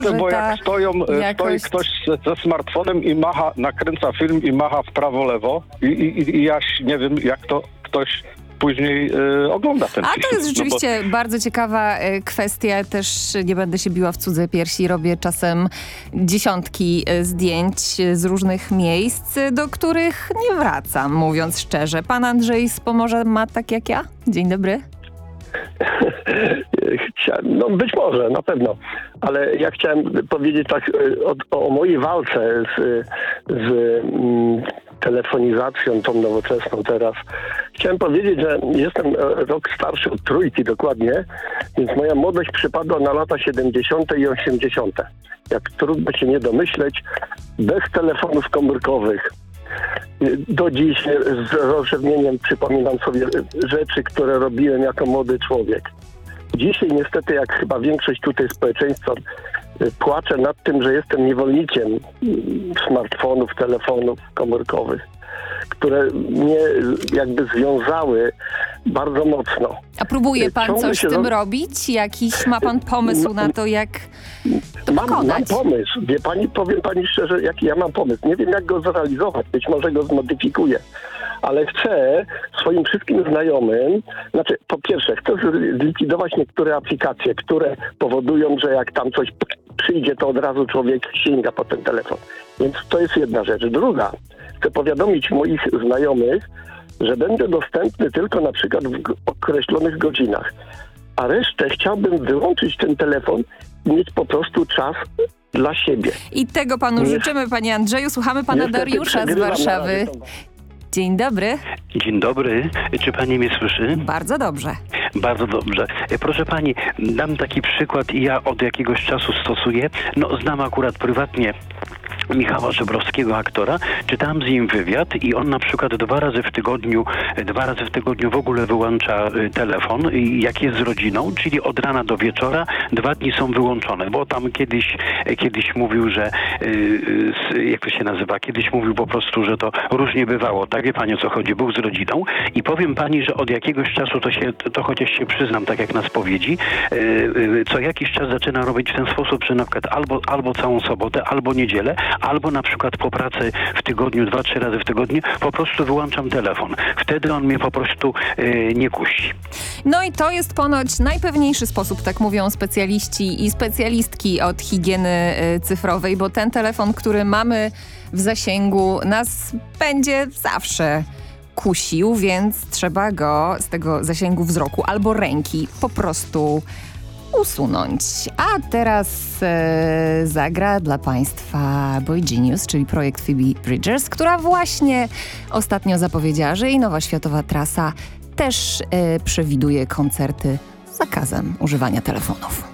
bo jak stoi jakość... ktoś ze smartfonem i macha, nakręca film i macha w prawo-lewo i ja nie wiem, jak to ktoś później ogląda ten film. A to jest rzeczywiście bardzo ciekawa kwestia. Też nie będę się biła w cudze piersi. Robię czasem dziesiątki zdjęć z różnych miejsc, do których nie wracam, mówiąc szczerze. Pan Andrzej z Pomorza ma tak jak ja? Dzień dobry. No być może, na pewno. Ale ja chciałem powiedzieć tak o mojej walce z telefonizacją, tą nowoczesną teraz. Chciałem powiedzieć, że jestem rok starszy od trójki dokładnie, więc moja młodość przypadła na lata 70. i 80. Jak trudno się nie domyśleć, bez telefonów komórkowych. Do dziś z rozrzewnieniem przypominam sobie rzeczy, które robiłem jako młody człowiek. Dzisiaj niestety, jak chyba większość tutaj społeczeństwa, płaczę nad tym, że jestem niewolnikiem smartfonów, telefonów komórkowych, które mnie jakby związały bardzo mocno. A próbuje pan Ciągle coś z tym robić? Jakiś ma pan pomysł na to, jak to pokonać? Mam pomysł. Wie pani, powiem pani szczerze, jaki ja mam pomysł. Nie wiem, jak go zrealizować. Być może go zmodyfikuję. Ale chcę swoim wszystkim znajomym, znaczy po pierwsze chcę zlikwidować niektóre aplikacje, które powodują, że jak tam coś przyjdzie, to od razu człowiek sięga po ten telefon. Więc to jest jedna rzecz. Druga, chcę powiadomić moich znajomych, że będę dostępny tylko na przykład w określonych godzinach. A resztę chciałbym wyłączyć ten telefon i mieć po prostu czas dla siebie. I tego panu życzymy, panie Andrzeju. Słuchamy pana Dariusza z Warszawy. Dzień dobry. Dzień dobry. Czy pani mnie słyszy? Bardzo dobrze. Bardzo dobrze. Proszę pani, dam taki przykład i ja od jakiegoś czasu stosuję. No, znam akurat prywatnie Michała Żebrowskiego, aktora. Czytałem z nim wywiad i on na przykład dwa razy w tygodniu w ogóle wyłącza telefon, jak jest z rodziną, czyli od rana do wieczora 2 dni są wyłączone, bo tam kiedyś mówił, że jak to się nazywa, kiedyś mówił po prostu, że to różnie bywało, tak, wie pani o co chodzi, był z rodziną i powiem pani, że od jakiegoś czasu to chociaż się przyznam, tak jak na spowiedzi, co jakiś czas zaczyna robić w ten sposób, że na przykład albo całą sobotę, albo niedzielę, albo na przykład po pracy w tygodniu, 2-3 razy w tygodniu, po prostu wyłączam telefon. Wtedy on mnie po prostu nie kusi. No i to jest ponoć najpewniejszy sposób, tak mówią specjaliści i specjalistki od higieny cyfrowej, bo ten telefon, który mamy w zasięgu, nas będzie zawsze kusił, więc trzeba go z tego zasięgu wzroku albo ręki po prostu usunąć. A teraz zagra dla państwa Boy Genius, czyli projekt Phoebe Bridgers, która właśnie ostatnio zapowiedziała, że jej nowa światowa trasa też przewiduje koncerty z zakazem używania telefonów.